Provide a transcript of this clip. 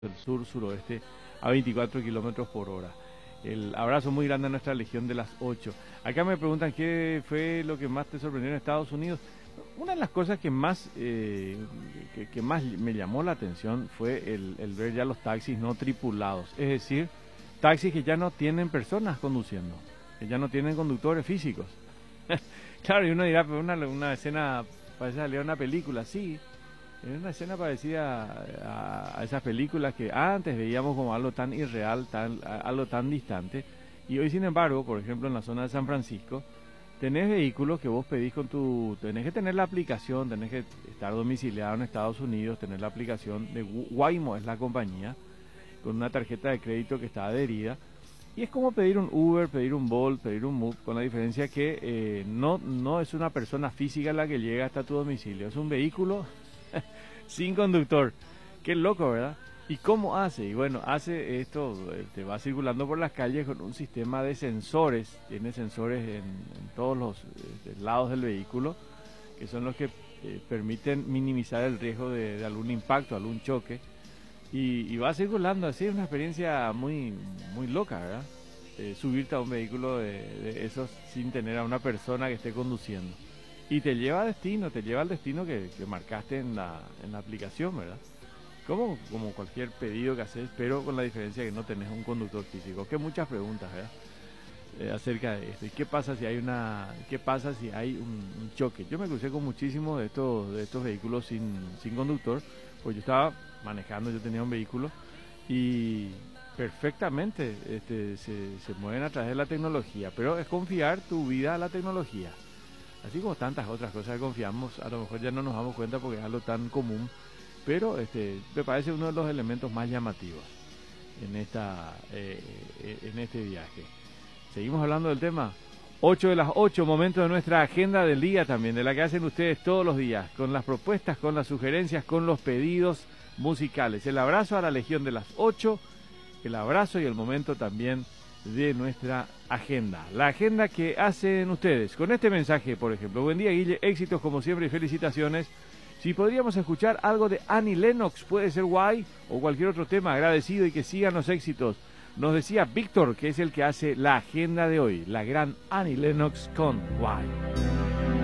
del sur-suroeste a 24 kilómetros por hora. El abrazo muy grande a nuestra Legión de las 8. Acá me preguntan qué fue lo que más te sorprendió en Estados Unidos. Una de las cosas que más me llamó la atención fue el ver ya los taxis no tripulados, es decir, taxis que ya no tienen personas conduciendo, que ya no tienen conductores físicos. Claro, y uno dirá, pero una escena parece salir a una película, sí, es una escena parecida a esas películas que antes veíamos como algo tan irreal, algo tan distante, y hoy sin embargo, por ejemplo en la zona de San Francisco, tenés vehículos que vos pedís tenés que tener la aplicación, tenés que estar domiciliado en Estados Unidos, tener la aplicación de Waymo, es la compañía, con una tarjeta de crédito que está adherida, y es como pedir un Uber, pedir un Bolt, pedir un Move, con la diferencia que no es una persona física la que llega hasta tu domicilio, es un vehículo sin conductor. Qué loco, ¿verdad? ¿Y cómo hace? Y bueno, hace esto, te va circulando por las calles con un sistema de sensores, tiene sensores en todos los lados del vehículo, que son los que permiten minimizar el riesgo de algún impacto, algún choque, y va circulando así, es una experiencia muy, muy loca, ¿verdad? Subirte a un vehículo de esos sin tener a una persona que esté conduciendo. Y te lleva al destino que marcaste en la aplicación, ¿verdad? Como cualquier pedido que haces, pero con la diferencia que no tenés un conductor físico. Que muchas preguntas, ¿verdad? Acerca de esto. ¿Y qué pasa si hay un choque? Yo me crucé con muchísimos de estos vehículos sin conductor, pues yo estaba manejando, yo tenía un vehículo y perfectamente se mueven a través de la tecnología, pero es confiar tu vida a la tecnología. Así como tantas otras cosas que confiamos, a lo mejor ya no nos damos cuenta porque es algo tan común, pero me parece uno de los elementos más llamativos en este viaje. Seguimos hablando del tema. 8 de las 8, momento de nuestra agenda del día también, de la que hacen ustedes todos los días, con las propuestas, con las sugerencias, con los pedidos musicales. El abrazo a la Legión de las 8, el abrazo y el momento también de nuestra agenda. La agenda que hacen ustedes con este mensaje, por ejemplo. Buen día, Guille, éxitos como siempre y felicitaciones. Si podríamos escuchar algo de Annie Lennox, puede ser Why o cualquier otro tema, agradecido y que sigan los éxitos. Nos decía Víctor, que es el que hace la agenda de hoy, la gran Annie Lennox con Why.